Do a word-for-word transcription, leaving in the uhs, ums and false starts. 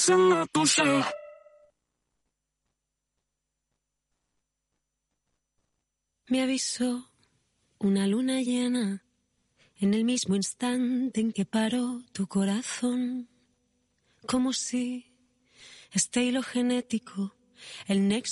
siendo tuya. Me avisó una luna llena en el mismo instante en que paró tu corazón, como si este hilo genético, el nexo